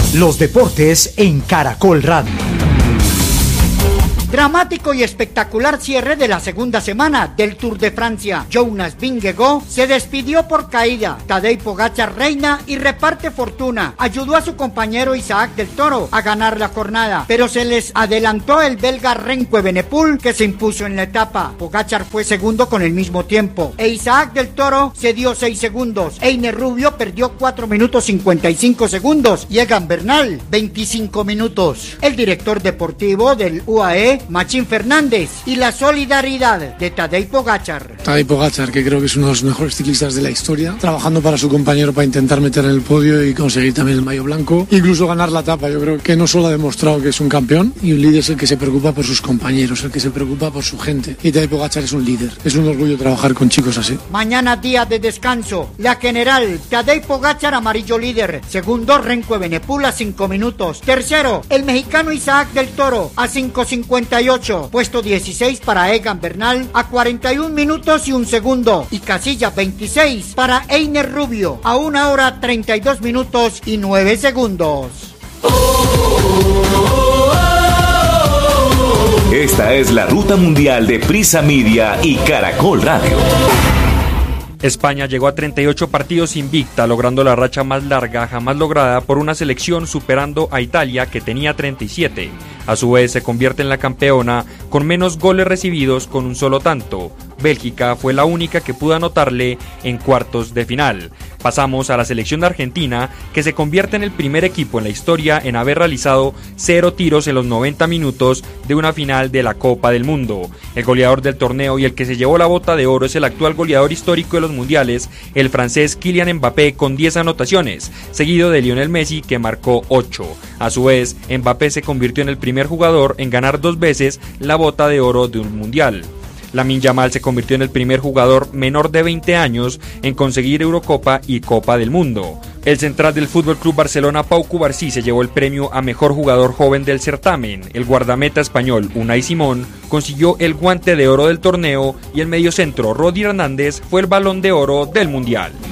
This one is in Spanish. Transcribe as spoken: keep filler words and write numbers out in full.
Los deportes en Caracol Radio. Dramático y espectacular cierre de la segunda semana del Tour de Francia. Jonas Vingegaard se despidió por caída. Tadej Pogačar reina y reparte fortuna. Ayudó a su compañero Isaac del Toro a ganar la jornada, pero se les adelantó el belga Remco Evenepoel, que se impuso en la etapa. Pogačar fue segundo con el mismo tiempo e Isaac del Toro se dio seis segundos. Einer Rubio perdió cuatro minutos cincuenta y cinco segundos y Egan Bernal veinticinco minutos. El director deportivo del U A E, Machín Fernández, y la solidaridad de Tadej Pogačar. Tadej Pogačar, que creo que es uno de los mejores ciclistas de la historia, trabajando para su compañero para intentar meter en el podio y conseguir también el maillot blanco, incluso ganar la etapa. Yo creo que no solo ha demostrado que es un campeón, y un líder es el que se preocupa por sus compañeros, el que se preocupa por su gente, y Tadej Pogačar es un líder. Es un orgullo trabajar con chicos así. Mañana día de descanso. La general, Tadej Pogačar amarillo líder. Segundo, Remco Evenepoel a cinco minutos. Tercero, el mexicano Isaac del Toro a cinco cincuenta y ocho. Puesto dieciséis para Egan Bernal a cuarenta y un minutos y un segundo. Y casilla veintiséis para Einer Rubio a una hora treinta y dos minutos y nueve segundos. Esta es la ruta mundial de Prisa Media y Caracol Radio. España llegó a treinta y ocho partidos invicta, logrando la racha más larga jamás lograda por una selección, superando a Italia, que tenía treinta y siete. A su vez se convierte en la campeona con menos goles recibidos, con un solo tanto. Bélgica fue la única que pudo anotarle en cuartos de final. Pasamos a la selección de Argentina, que se convierte en el primer equipo en la historia en haber realizado cero tiros en los noventa minutos de una final de la Copa del Mundo. El goleador del torneo y el que se llevó la bota de oro es el actual goleador histórico de los mundiales, el francés Kylian Mbappé, con diez anotaciones, seguido de Lionel Messi, que marcó ocho. A su vez, Mbappé se convirtió en el primer jugador en ganar dos veces la bota de oro de un mundial. Lamine Yamal se convirtió en el primer jugador menor de veinte años en conseguir Eurocopa y Copa del Mundo. El central del F C Barcelona, Pau Cubarsí, se llevó el premio a mejor jugador joven del certamen. El guardameta español Unai Simón consiguió el guante de oro del torneo y el mediocentro Rodri Hernández fue el balón de oro del mundial.